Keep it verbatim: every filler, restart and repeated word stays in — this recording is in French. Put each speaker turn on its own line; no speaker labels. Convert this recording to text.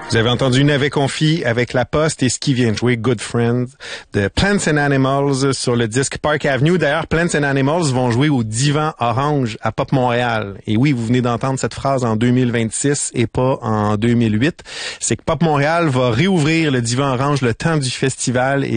Vous avez entendu Navet Confi avec La Poste et ce qui vient de jouer Good Friends de Plants and Animals sur le disque Park Avenue. D'ailleurs, Plants and Animals vont jouer au Divan Orange à Pop Montréal. Et oui, vous venez d'entendre cette phrase en deux mille vingt-six et pas en deux mille huit. C'est que Pop Montréal va réouvrir le Divan Orange le temps du festival et